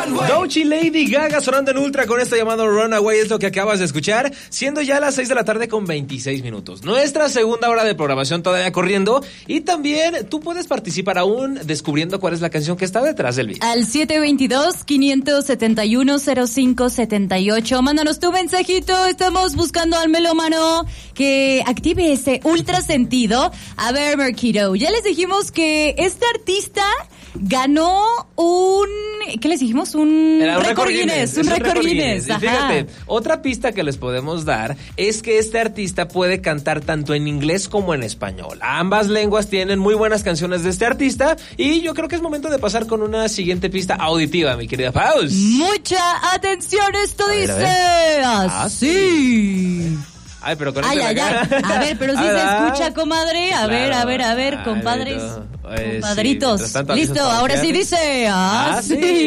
Doechii y Lady Gaga sonando en Ultra con esto llamado Runaway, es lo que acabas de escuchar, siendo ya las 6 de la tarde con 26 minutos. Nuestra segunda hora de programación todavía corriendo, y también tú puedes participar aún descubriendo cuál es la canción que está detrás del beat. Al 722-571-0578, mándanos tu mensajito, estamos buscando al melómano que active ese ultra sentido. A ver, Marquito, ya les dijimos que este artista ganó ¿qué les dijimos? Un récord Guinness. Un récord Guinness. Y fíjate, otra pista que les podemos dar es que este artista puede cantar tanto en inglés como en español. Ambas lenguas tienen muy buenas canciones de este artista, y yo creo que es momento de pasar con una siguiente pista auditiva, mi querida Paus. Mucha atención, esto dice así. Ay, pero con A ver, pero si se escucha, comadre. A ver, compadres. Compadritos. Listo, ahora sí dice así.